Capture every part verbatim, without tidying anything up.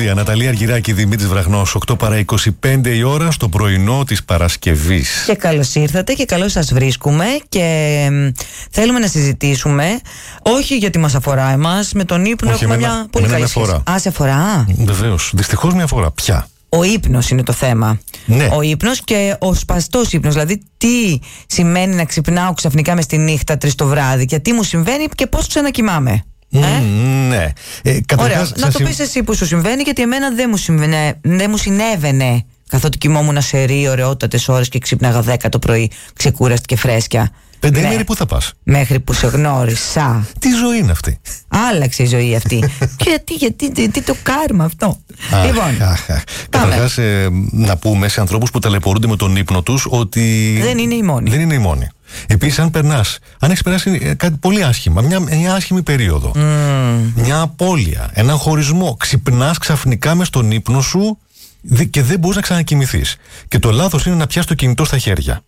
μελωδία. Ναταλία Αργυράκη, Δημήτρης Βραχνός, οκτώ παρά είκοσι πέντε η ώρα στο πρωινό της Παρασκευής. Και καλώς ήρθατε και καλώς σας βρίσκουμε. Και ε, θέλουμε να συζητήσουμε, όχι γιατί μας αφορά εμάς, με τον ύπνο όχι, έχουμε εμένα, μια πολύ καλή σχέση. Α, σε αφορά. Βεβαίως. Δυστυχώς μια φορά. Πια. Ο ύπνος είναι το θέμα. Ναι. Ο ύπνος και ο σπαστός ύπνος. Δηλαδή, τι σημαίνει να ξυπνάω ξαφνικά μες τη νύχτα τρεις το βράδυ και τι μου συμβαίνει και πώς ξανακοιμάμαι. Mm, ε? Ναι. Ε, Ωραία. Να το πεις εσύ που σου συμβαίνει, γιατί εμένα δεν μου, συμβαινε, δεν μου συνέβαινε καθότι κοιμόμουν σε ρί ωραιότατες ώρες και ξύπναγα δέκα το πρωί, ξεκούραστη και φρέσκια. Πέντε ναι. μέρη πού θα πας? Μέχρι που σε γνώρισα. Τι ζωή είναι αυτή? Άλλαξε η ζωή αυτή. Και γιατί, γιατί, τι, τι το κάρμα αυτό. Αχ, λοιπόν, αχ, αχ. Καταρχάς, ε, να πούμε σε ανθρώπους που ταλαιπωρούνται με τον ύπνο τους ότι δεν είναι οι μόνοι. Δεν είναι οι μόνοι. Επίσης, αν περνάς, αν έχεις περάσει ε, κάτι πολύ άσχημα, μια, μια άσχημη περίοδο, Mm. μια απώλεια, έναν χωρισμό, ξυπνάς ξαφνικά μες στον ύπνο σου και δεν μπορείς να ξανακοιμηθείς. Και το λάθος είναι να πιάσεις το κινητό στα χέρια.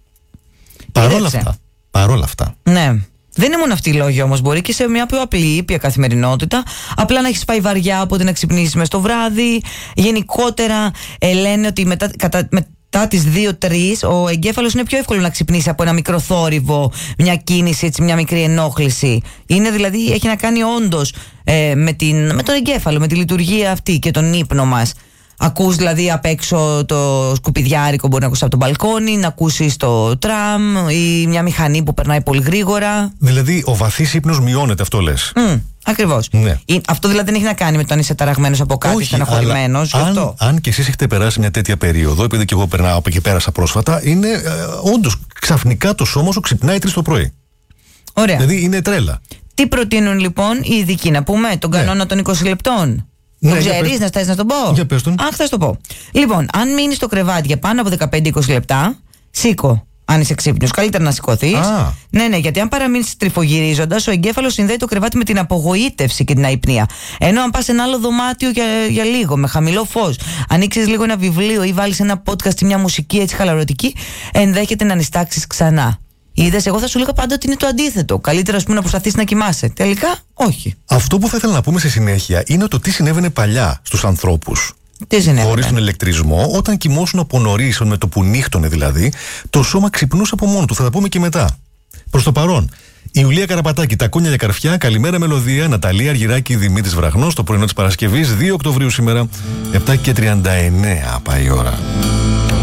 Παρόλα αυτά. Παρόλα αυτά. Ναι. Δεν είναι μόνο αυτοί οι λόγοι όμως. Μπορεί και σε μια πιο απλή ήπια καθημερινότητα. Απλά να έχεις πάει βαριά, οπότε να ξυπνήσεις μες το βράδυ. Γενικότερα ε, λένε ότι μετά, κατά, μετά τις δύο τρεις ο εγκέφαλος είναι πιο εύκολο να ξυπνήσει από ένα μικρό θόρυβο, μια κίνηση, έτσι, μια μικρή ενόχληση. Είναι δηλαδή, έχει να κάνει όντως ε, με, την, με τον εγκέφαλο, με τη λειτουργία αυτή και τον ύπνο μας. Ακούς δηλαδή απ' έξω το σκουπιδιάρικο, μπορεί να ακούσεις από τον μπαλκόνι, να ακούσεις το τραμ ή μια μηχανή που περνάει πολύ γρήγορα. Δηλαδή ο βαθύς ύπνος μειώνεται, αυτό λες? Mm, ακριβώς. Ναι. Αυτό δηλαδή δεν έχει να κάνει με το αν είσαι ταραγμένος από κάτι, στεναχωρημένος. Αν, αν και εσείς έχετε περάσει μια τέτοια περίοδο, επειδή και εγώ περνάω από και πέρασα πρόσφατα, είναι ε, όντως ξαφνικά το σώμα σου ξυπνάει τρεις το πρωί. Ωραία. Δηλαδή είναι τρέλα. Τι προτείνουν λοιπόν οι ειδικοί, να πούμε, τον κανόνα ναι. των είκοσι λεπτών? Ναι, το ξέρεις, να στάσεις να τον πω? Για πες τον. Αχ, θα σου το πω. Λοιπόν, αν μείνεις στο κρεβάτι για πάνω από δεκαπέντε με είκοσι λεπτά, σήκω. Αν είσαι ξύπνιος, καλύτερα να σηκωθείς. Ah. Ναι, ναι, γιατί αν παραμείνεις τρυφογυρίζοντας, ο εγκέφαλος συνδέει το κρεβάτι με την απογοήτευση και την αϊπνία. Ενώ αν πας σε ένα άλλο δωμάτιο για, για λίγο, με χαμηλό φως, ανοίξεις λίγο ένα βιβλίο ή βάλεις ένα podcast ή μια μουσική έτσι χαλαρωτική, ενδέχεται να νηστάξεις ξανά. Είδες, εγώ θα σου λέγα πάντα ότι είναι το αντίθετο. Καλύτερα, ας πούμε, να προσπαθείς να κοιμάσαι. Τελικά, όχι. Αυτό που θα ήθελα να πούμε στη συνέχεια είναι το τι συνέβαινε παλιά στους ανθρώπους. Τι συνέβαινε? Χωρίς τον ηλεκτρισμό, όταν κοιμόσουν από νωρίς, με το που νύχτωνε δηλαδή, το σώμα ξυπνούσε από μόνο του. Θα τα πούμε και μετά. Προς το παρόν, η Ιουλία Καραπατάκη, τα κούνια για καρφιά, καλημέρα μελωδία, Ναταλία Αργυράκη, Δημήτρης Βραχνός, το πρωινό της Παρασκευής, δύο Οκτωβρίου σήμερα, επτά και τριάντα εννέα πάει η ώρα.